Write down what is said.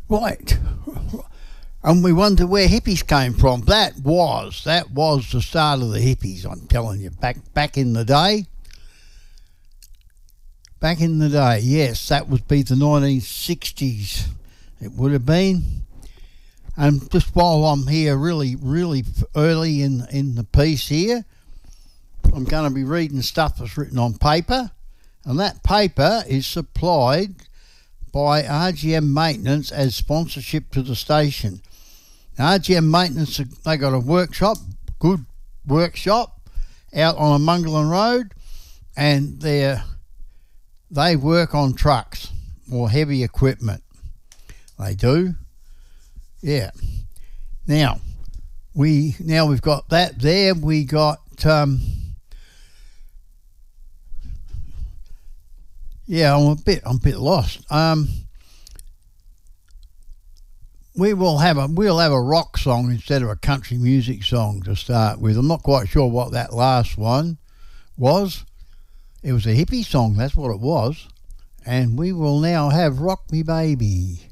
Right. And we wonder where hippies came from. That was the start of the hippies, I'm telling you. Back in the day. Back in the day, yes, that would be the 1960s. It would have been. And just while I'm here really early in the piece here, I'm going to be reading stuff that's written on paper. And that paper is supplied by RGM Maintenance as sponsorship to the station. Now, RGM Maintenance, they got a workshop, good workshop, out on a Mungalan Road, and they work on trucks or heavy equipment. They do. Yeah. Now we've got that there. We got I'm a bit lost. We'll have a rock song instead of a country music song to start with. I'm not quite sure what that last one was. It was a hippie song, that's what it was. And we will now have Rock Me Baby.